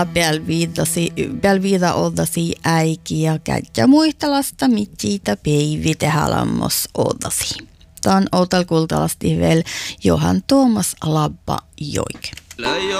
Belvida oldasi äiki ja kättä muistelasta mitjiitä peivite halammos oldasi. Tämän outal kultalasti vielä Johan Tuomas Labba joik.